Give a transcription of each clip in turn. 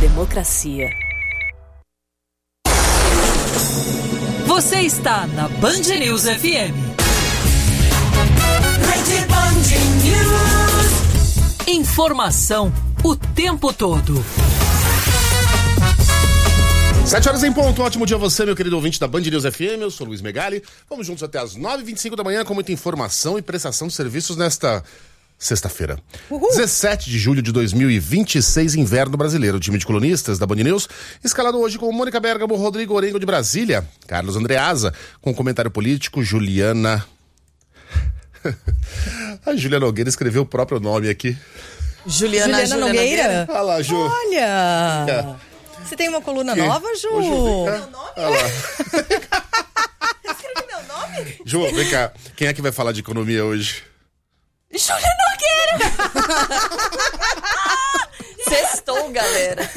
democracia. Você está na Band News FM. Rede Band News. Informação o tempo todo. 7 horas em ponto, um ótimo dia a você, meu querido ouvinte da Band News FM, eu sou Luiz Megali, vamos juntos até as 9h25 da manhã com muita informação e prestação de serviços nesta sexta-feira. 17 de julho de 2026, inverno brasileiro. O time de colunistas da Band News, escalado hoje com Mônica Bergamo, Rodrigo Orengo de Brasília, Carlos Andreasa, com comentário político, Juliana... A Juliana Nogueira escreveu o próprio nome aqui. Juliana Nogueira? Olha lá, Ju. Olha... Você tem uma coluna nova, Ju? Ô, Ju, Meu nome? Olha lá. Escreve meu nome? Ju, vem cá. Quem é que vai falar de economia hoje? Juliana Nogueira! Sextou, galera.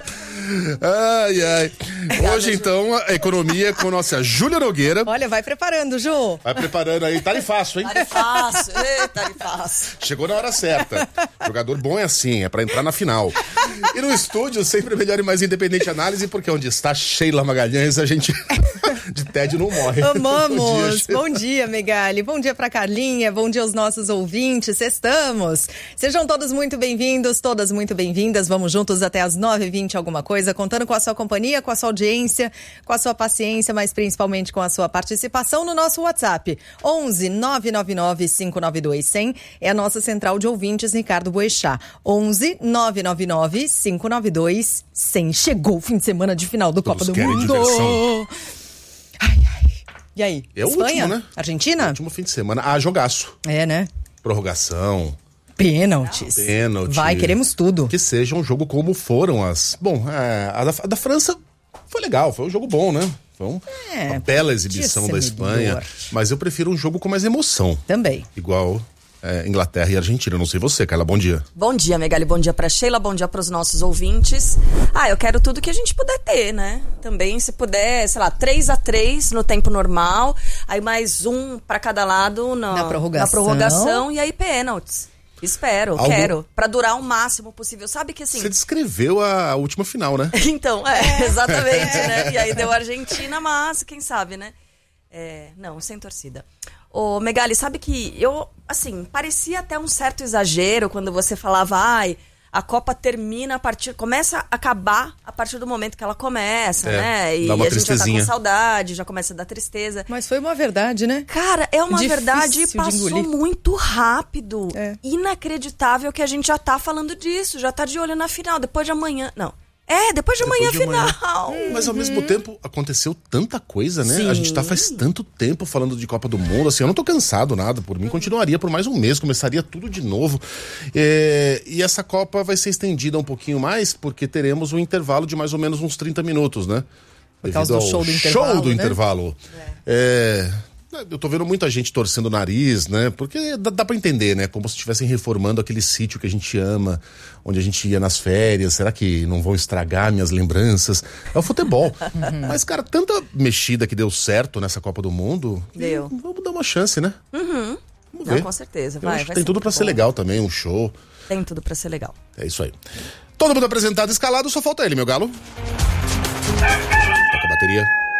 Ai, ai. Hoje, então, a economia com nossa Júlia Nogueira. Olha, vai preparando, Ju. Vai preparando aí. Tarifaço, hein? Tarifaço. Tarifaço. Chegou na hora certa. Jogador bom é assim, é pra entrar na final. E no estúdio, sempre melhor e mais independente análise, porque onde está Sheila Magalhães, a gente de tédio não morre. Amamos. Bom dia, Megali. Bom dia pra Carlinha. Bom dia aos nossos ouvintes. Estamos. Sejam todos muito bem-vindos, todas muito bem-vindas. Vamos juntos até as 9h20 alguma coisa, contando com a sua companhia, com a sua audiência, com a sua paciência, mas principalmente com a sua participação no nosso WhatsApp. 11 999 592 100 é a nossa central de ouvintes, Ricardo Boechat. 11 999 592 100. Chegou o fim de semana de final do Copa do Mundo. Diversão. Ai, ai. E aí? É o Espanha? último, né? Argentina? Último fim de semana. Ah, jogaço. É, né? Prorrogação. Pênaltis. Pênalti. Vai, queremos tudo. Que seja um jogo como foram as... Bom, a da França foi legal, foi um jogo bom, né? Foi uma bela exibição da Espanha. Mas eu prefiro um jogo com mais emoção. Também. Igual Inglaterra e Argentina. Não sei você, Carla, bom dia. Bom dia, Megali, bom dia pra Sheila, bom dia pros nossos ouvintes. Eu quero tudo que a gente puder ter, né? Também, se puder, sei lá, 3-3 no tempo normal, aí mais um pra cada lado na prorrogação e aí pênaltis. Espero, quero, pra durar o máximo possível. Sabe que assim... Você descreveu a última final, né? Então, exatamente, né? E aí deu Argentina, mas quem sabe, né? Não, sem torcida. Ô, Megali, sabe que eu, assim, parecia até um certo exagero quando você falava, a Copa termina começa a acabar a partir do momento que ela começa, né? E dá uma a gente já tá com tristezinha. saudade, já começa a dar tristeza. Mas foi uma verdade, né? Cara, é uma Difícil verdade e de passou engolir. muito rápido. Inacreditável que a gente já tá falando disso, já tá de olho na final, depois de amanhã. Não. Depois de amanhã, final. Mas ao mesmo tempo, aconteceu tanta coisa, né? Sim. A gente tá faz tanto tempo falando de Copa do Mundo, assim, eu não tô cansado nada, por mim, continuaria por mais um mês, começaria tudo de novo. E essa Copa vai ser estendida um pouquinho mais, porque teremos um intervalo de mais ou menos uns 30 minutos, né? Por causa do show do intervalo, né? Eu tô vendo muita gente torcendo o nariz, né? Porque dá pra entender, né? Como se estivessem reformando aquele sítio que a gente ama, onde a gente ia nas férias. Será que não vão estragar minhas lembranças? É o futebol. Mas, cara, tanta mexida que deu certo nessa Copa do Mundo. Deu. Vamos dar uma chance, né? Vamos ver. Não, com certeza. Eu acho que vai tem tudo pra ser legal também, um show. Tem tudo pra ser legal. É isso aí. Todo mundo apresentado, escalado, só falta ele, meu galo. Toca a bateria.